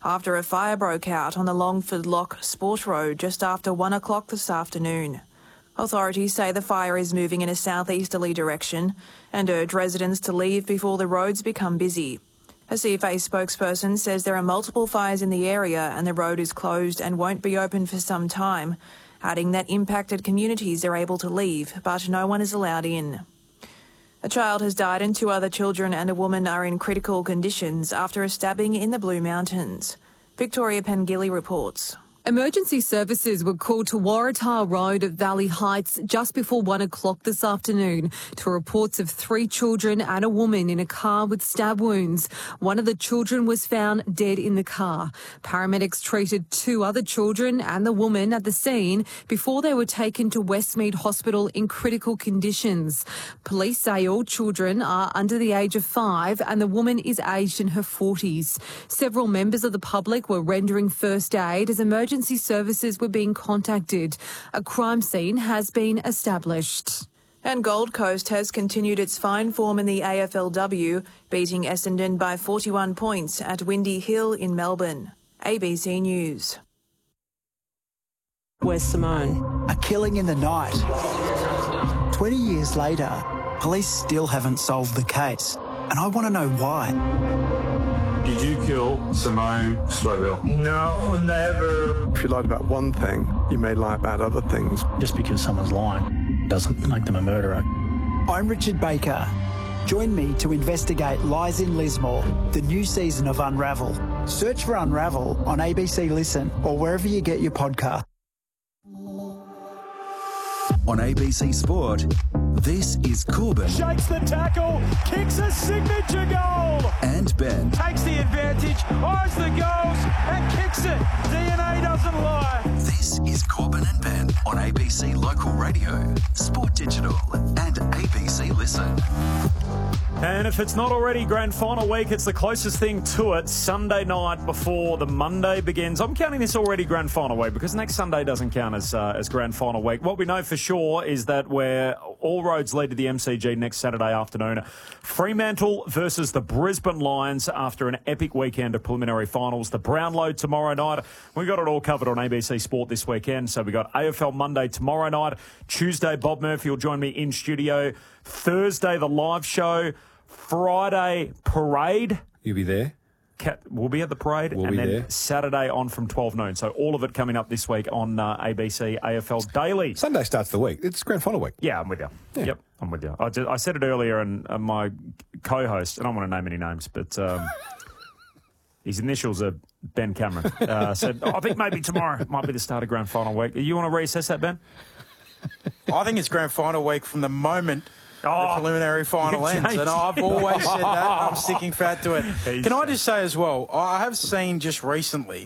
after a fire broke out on the Longford Lock Sport Road just after 1 o'clock this afternoon. Authorities say the fire is moving in a southeasterly direction and urge residents to leave before the roads become busy. A CFA spokesperson says there are multiple fires in the area and the road is closed and won't be open for some time, adding that impacted communities are able to leave, but no one is allowed in. A child has died and 2 other children and a woman are in critical conditions after a stabbing in the Blue Mountains. Victoria Pengilly reports. Emergency services were called to Waratah Road at Valley Heights just before 1 o'clock this afternoon to reports of 3 children and a woman in a car with stab wounds. One of the children was found dead in the car. Paramedics treated 2 other children and the woman at the scene before they were taken to Westmead Hospital in critical conditions. Police say all children are under the age of 5 and the woman is aged in her 40s. Several members of the public were rendering first aid as emergency services were being contacted. A crime scene has been established. And Gold Coast has continued its fine form in the AFLW, beating Essendon by 41 points at Windy Hill in Melbourne. ABC News. Where's Simone? A killing in the night. 20 years later, police still haven't solved the case, and I want to know why. Did you kill Simone Slowell? No, never. If you lied about one thing, you may lie about other things. Just because someone's lying doesn't make them a murderer. I'm Richard Baker. Join me to investigate Lies in Lismore, the new season of Unravel. Search for Unravel on ABC Listen or wherever you get your podcast. On ABC Sport, this is Corbin. Shakes the tackle, kicks a signature goal. And Ben. Takes the advantage, eyes the goals and kicks it. DNA doesn't lie. This is Corbin and Ben on ABC Local Radio, Sport Digital and ABC Listen. And if it's not already grand final week, it's the closest thing to it. Sunday night before the Monday begins. I'm counting this already grand final week because next Sunday doesn't count as grand final week. What we know for sure is that where all roads lead to the MCG next Saturday afternoon. Fremantle versus the Brisbane Lions after an epic weekend of preliminary finals. The Brownlow tomorrow night. We got it all covered on ABC Sport this weekend. So we got AFL Monday tomorrow night. Tuesday, Bob Murphy will join me in studio. Thursday, the live show. Friday, parade. You'll be there. We'll be at the parade. We'll and be then there. Saturday on from 12 noon. So all of it coming up this week on ABC AFL Daily. Sunday starts the week. It's grand final week. Yeah, I'm with you. Yeah. Yep, I'm with you. I said it earlier, and my co-host, I don't want to name any names, but his initials are Ben Cameron, said, I think maybe tomorrow might be the start of grand final week. You want to reassess that, Ben? I think it's grand final week from the moment the preliminary final ends. And I've always said that. I'm sticking fat to it. Can I just say as well, I have seen just recently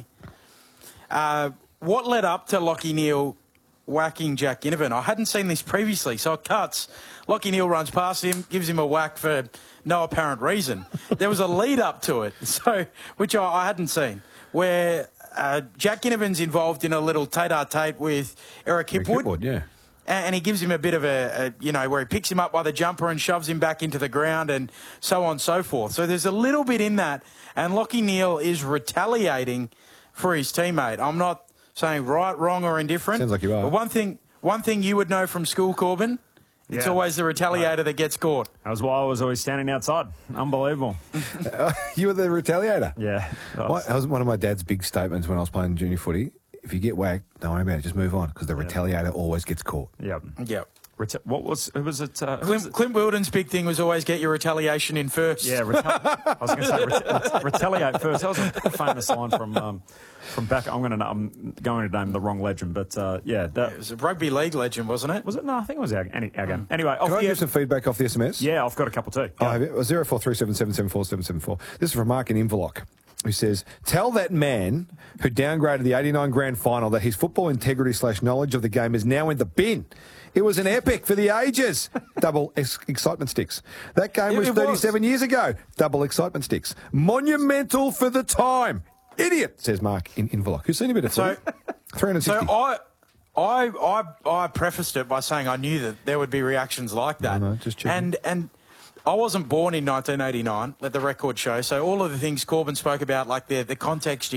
what led up to Lachie Neale whacking Jack Ginnivan. I hadn't seen this previously, so it cuts. Lachie Neale runs past him, gives him a whack for no apparent reason. There was a lead up to it, which I hadn't seen, where Jack Ginnivan's involved in a little tete-a-tete with Eric Hipwood. Yeah. And he gives him a bit of where he picks him up by the jumper and shoves him back into the ground and so on and so forth. So there's a little bit in that. And Lachie Neale is retaliating for his teammate. I'm not saying right, wrong or indifferent. Sounds like you are. But one thing you would know from school, Corbin, it's always the retaliator that gets caught. That was why I was always standing outside. Unbelievable. You were the retaliator? Yeah. That was one of my dad's big statements when I was playing junior footy. If you get whacked, don't worry about it. Just move on because the retaliator always gets caught. Yep. Who was it? Clint Wilden's big thing was always get your retaliation in first. Yeah, I was going to say retaliate first. That was a famous line from back. I'm going to name the wrong legend, but it was a rugby league legend, wasn't it? Was it? No, I think it was our game. Anyway, can I give some feedback off the SMS? Yeah, I've got a couple too. Oh, have you? 0437774774. This is from Mark in Inverloch, who says, tell that man who downgraded the 89 grand final that his football integrity / knowledge of the game is now in the bin. It was an epic for the ages. Double excitement sticks. That game was 37 years ago. Double excitement sticks. Monumental for the time. Idiot, says Mark in Inverloch, who's seen a bit of footy. 360. So I prefaced it by saying I knew that there would be reactions like that. No, just checking. And I wasn't born in 1989, let the record show. So all of the things Corbin spoke about, like the context